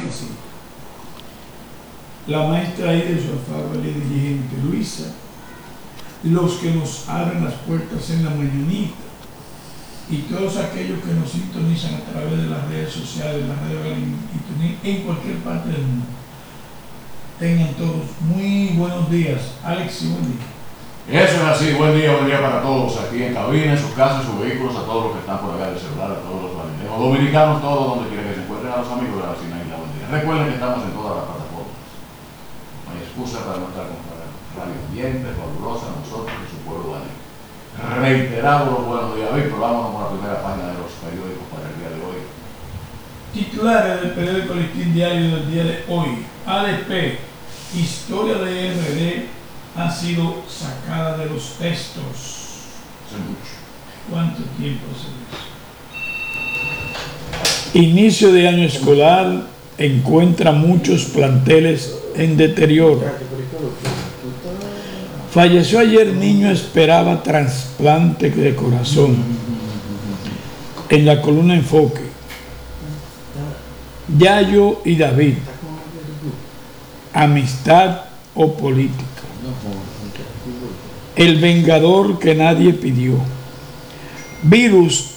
que sí. La maestra Aida Alfaro, la dirigente Luisa, los que nos abren las puertas en la mañanita y todos aquellos que nos sintonizan a través de las redes sociales, las redes en cualquier parte del mundo. Tengan todos muy buenos días. Alex, buen día. Eso es así, buen día para todos aquí en cabina, en sus casas, en sus vehículos, a todos los que están por acá del celular, a todos los valientes, dominicanos, todos donde quiera que se encuentren, a los amigos de la vecina Isla, buen día. Recuerden que estamos en todas las plataformas. No hay excusa para no estar con Radio Ambiente, fabulosa, nosotros y su pueblo valiente. Reiterado los buenos días, Víctor, vámonos con la primera página de los periódicos para el día de hoy. Titulares del periódico Listín Diario del día de hoy. ADP, historia de RD ha sido sacada de los textos. Hace mucho. ¿Cuánto tiempo hace eso? Inicio de año escolar encuentra muchos planteles en deterioro. Falleció ayer niño, esperaba trasplante de corazón. En la columna Enfoque, Yayo y David, amistad o política. El vengador que nadie pidió. Virus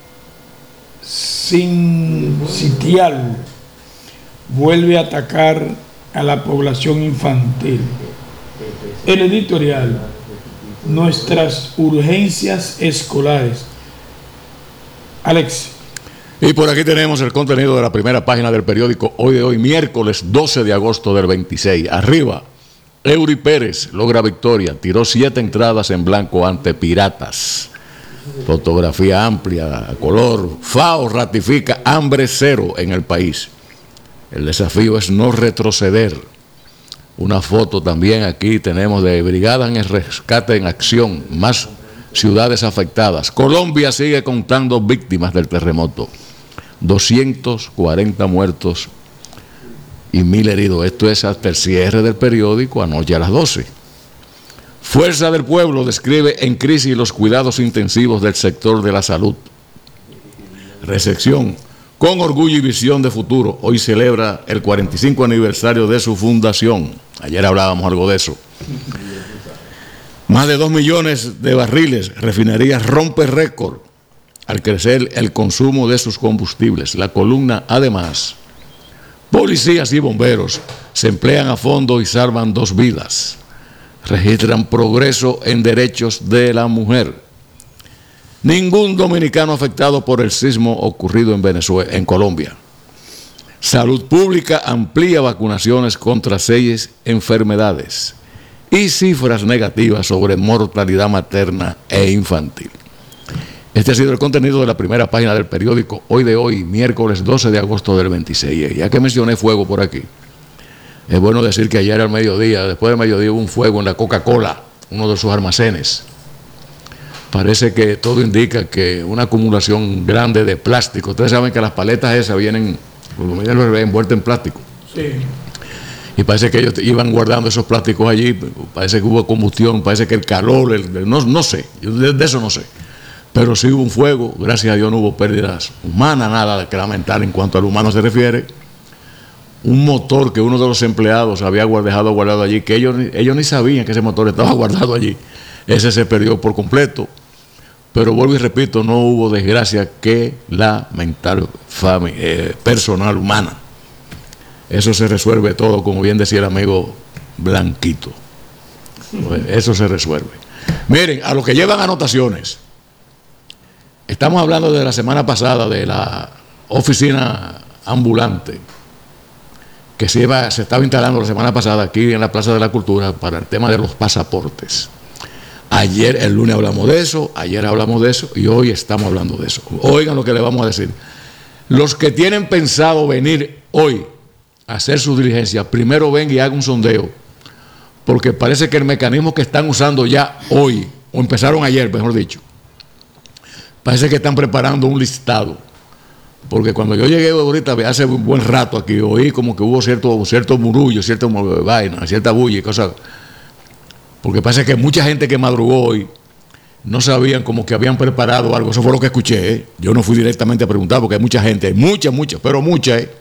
sincitial vuelve a atacar a la población infantil. El editorial, nuestras urgencias escolares. Alex. Y por aquí tenemos el contenido de la primera página del periódico Hoy de Hoy, miércoles 12 de agosto del 26. Arriba, Eury Pérez logra victoria, tiró 7 entradas en blanco ante Piratas. Fotografía amplia, a color. FAO ratifica hambre cero en el país. El desafío es no retroceder. Una foto también aquí tenemos de Brigada en el Rescate en Acción, más ciudades afectadas. Colombia sigue contando víctimas del terremoto. 240 muertos y 1.000 heridos. Esto es hasta el cierre del periódico anoche a las 12. Fuerza del Pueblo describe en crisis los cuidados intensivos del sector de la salud. Recepción, con orgullo y visión de futuro. Hoy celebra el 45 aniversario de su fundación. Ayer hablábamos algo de eso. Más de 2 millones de barriles. Refinería rompe récord al crecer el consumo de sus combustibles. La columna, además, policías y bomberos se emplean a fondo y salvan 2 vidas. Registran progreso en derechos de la mujer. Ningún dominicano afectado por el sismo ocurrido en Venezuela, en Colombia. Salud Pública amplía vacunaciones contra 6 enfermedades y cifras negativas sobre mortalidad materna e infantil. Este ha sido el contenido de la primera página del periódico Hoy de Hoy, miércoles 12 de agosto del 26. Ya que mencioné fuego por aquí, es bueno decir que ayer al mediodía, después del mediodía, hubo un fuego en la Coca-Cola, uno de sus almacenes. Parece que todo indica que una acumulación grande de plástico. Ustedes saben que las paletas esas vienen envueltas en plástico. Sí. Y parece que ellos iban guardando esos plásticos allí. Parece que hubo combustión, parece que el calor, no sé, yo de eso no sé. Pero sí hubo un fuego, gracias a Dios no hubo pérdidas humanas, nada que lamentar en cuanto al humano se refiere. Un motor que uno de los empleados había dejado guardado allí, que ellos ni sabían que ese motor estaba guardado allí. Ese se perdió por completo. Pero vuelvo y repito, no hubo desgracia que lamentar personal humana. Eso se resuelve todo, como bien decía el amigo Blanquito. Eso se resuelve. Miren, a los que llevan anotaciones, estamos hablando de la semana pasada de la oficina ambulante que se estaba instalando la semana pasada aquí en la Plaza de la Cultura para el tema de los pasaportes. Ayer, el lunes hablamos de eso, ayer hablamos de eso y hoy estamos hablando de eso. Oigan lo que le vamos a decir. Los que tienen pensado venir hoy a hacer su diligencia, primero ven y hagan un sondeo, porque parece que el mecanismo que están usando ya hoy, o empezaron ayer, mejor dicho, parece que están preparando un listado. Porque cuando yo llegué ahorita, hace un buen rato aquí, oí como que hubo cierto murullo, cierta vaina, cierta bulla y cosas. Porque parece que mucha gente que madrugó hoy no sabían como que habían preparado algo. Eso fue lo que escuché, ¿eh? Yo no fui directamente a preguntar porque hay mucha gente, mucha, pero mucha,